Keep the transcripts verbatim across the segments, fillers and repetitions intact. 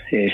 és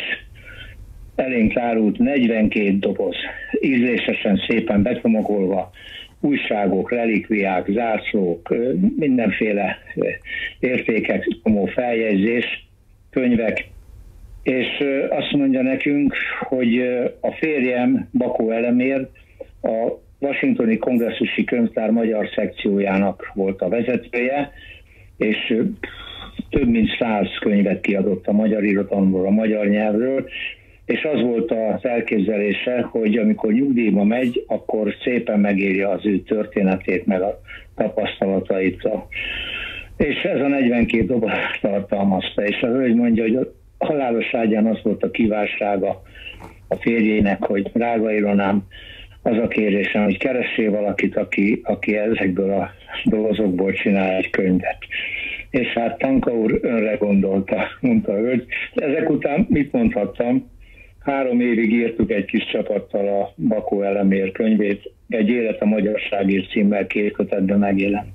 elénk tárult negyvenkét doboz, ízlésesen szépen becsomagolva, újságok, relikviák, zászlók, mindenféle értékek, csomó feljegyzés, könyvek, és azt mondja nekünk, hogy a férjem, Bakó Elemér, a Washingtoni Kongresszusi Könyvtár magyar szekciójának volt a vezetője, és több mint száz könyvet kiadott a magyar irodalomról, a magyar nyelvről, és az volt az elképzelése, hogy amikor nyugdíjba megy, akkor szépen megírja az ő történetét, meg a tapasztalatait. És ez a negyvenkét doboz tartalmazta, és a hölgy mondja, hogy a halálos ágyán az volt a kívánsága a férjének, hogy drága Ilonám, az a kérésem, hogy keressél valakit, aki, aki ezekből a dobozokból csinál egy könyvet. És hát Tanka úr önre gondolta, mondta a hölgy. Ezek után mit mondhattam? Három évig írtuk egy kis csapattal a Bakó Elemér könyvét, egy Élet a magyarságért címmel két kötetben megjelent.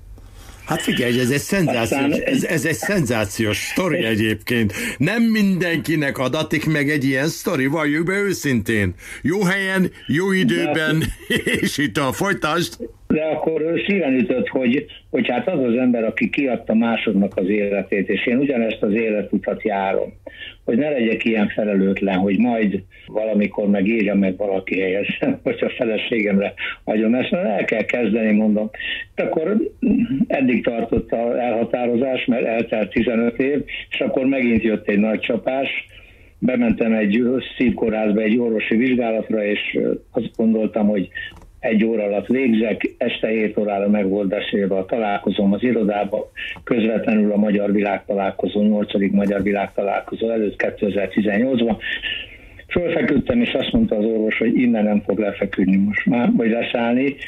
Hát figyelj, ez egy szenzációs, ez, ez egy szenzációs sztori egyébként. Nem mindenkinek adatik meg egy ilyen sztori, valljuk be őszintén. Jó helyen, jó időben, és itt a folytasd. De akkor szíven ütött, hogy, hogy hát az az ember, aki kiadta másodnak az életét, és én ugyanezt az életutat járom, hogy ne legyek ilyen felelőtlen, hogy majd valamikor megírja meg valaki helyesen, vagy a feleségemre hagyom ezt, mert el kell kezdeni, mondom. De akkor eddig tartott az elhatározás, mert eltelt tizenöt év, és akkor megint jött egy nagy csapás. Bementem egy szívkórházba egy orvosi vizsgálatra, és azt gondoltam, hogy egy óra alatt végzek, este hét órára meg volt beszélve a találkozom az irodába, közvetlenül a Magyar Világtalálkozó, nyolcadik Magyar Világtalálkozó előtt kétezer-tizennyolcban. Fölfeküdtem, és azt mondta az orvos, hogy innen nem fog lefeküdni most már, vagy leszállni,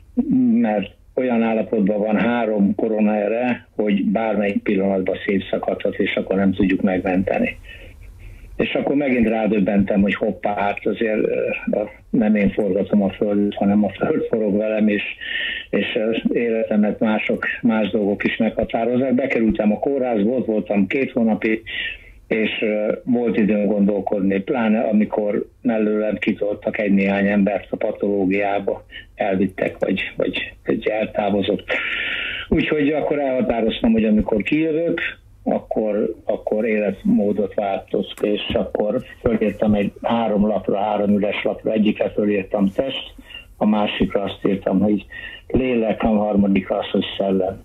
mert olyan állapotban van három korona erre, hogy bármelyik pillanatban szétszakadhat, és akkor nem tudjuk megmenteni. És akkor megint rádöbbentem, hogy hoppá, hát azért nem én forgatom a földet, hanem a föld forog velem, és, és az életemet mások, más dolgok is meghatározzák. Bekerültem a kórházba, ott voltam két hónapig, és volt időm gondolkodni, pláne amikor mellőlem kitoltak egy néhány embert a patológiába, elvittek, vagy, vagy, vagy eltávozott. Úgyhogy akkor elhatároztam, hogy amikor kijövök, akkor, akkor életmódot változt, és akkor fölírtam egy három lapra, három üres lapra, egyikre fölírtam test, a másikra azt írtam, hogy lélek, a harmadikra az, hogy szellem.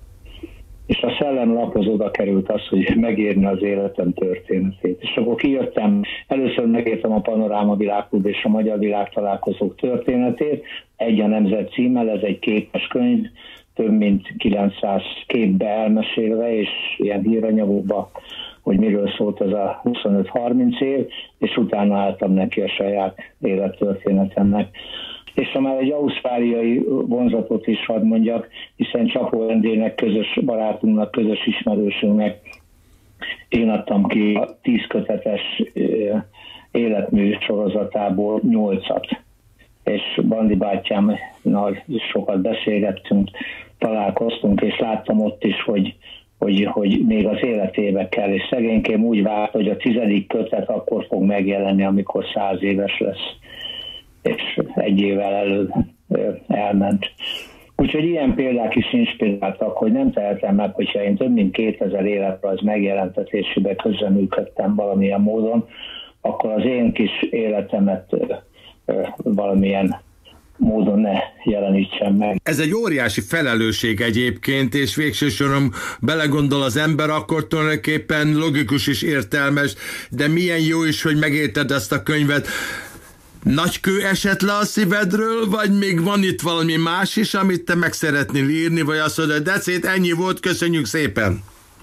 És a szellem laphoz oda került az, hogy megírni az életem történetét. És akkor kijöttem, először megírtam a Panoráma Világklub és a Magyar Világtalálkozók történetét, egy a Nemzet címmel, ez egy képes könyv, több mint kilencszáz képbe elmesélve, és ilyen híranyagokba, hogy miről szólt ez a huszonöt-harminc év, és utána álltam neki a saját élettörténetemnek. És ha már egy ausztráliai vonzatot is hadd mondjak, hiszen Csapó Endének, közös barátunknak, közös ismerősünknek én adtam ki a tíz kötetes életmű sorozatából nyolcat. És Bandi bátyámnál sokat beszélgettünk, találkoztunk, és láttam ott is, hogy, hogy, hogy még az életébe kell, és szegénykém úgy várt, hogy a tizedik kötet akkor fog megjelenni, amikor száz éves lesz, és egy évvel előbb elment. Úgyhogy ilyen példák is inspiráltak, hogy nem tehetem meg, hogyha én több mint kétezer életrajz megjelentetésébe közreműködtem valamilyen módon, akkor az én kis életemet valamilyen módon ne jelenítsen meg. Ez egy óriási felelősség egyébként, és végső soron belegondol az ember, akkor tulajdonképpen logikus és értelmes, de milyen jó is, hogy megérted ezt a könyvet. Nagy kő esett le a szívedről, vagy még van itt valami más is, amit te meg szeretnél írni, vagy azt mondod, decét, ennyi volt, köszönjük szépen.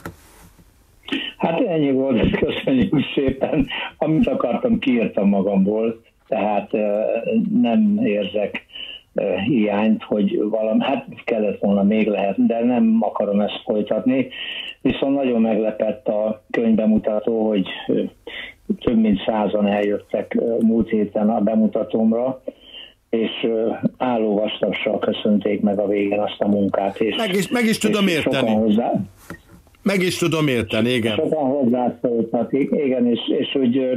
Hát ennyi volt, köszönjük szépen. Amit akartam, kiírtam magamból, tehát nem érzek hiányt, hogy valami, hát kellett volna, még lehet, de nem akarom ezt folytatni. Viszont nagyon meglepett a könyvbemutató, hogy több mint százan eljöttek múlt héten a bemutatómra, és álló vastagssal köszönték meg a végén azt a munkát. És, meg is, meg is tudom érteni. Hozzá, meg is tudom érteni, igen. Sokan hozzászóltak, igen, és, és úgy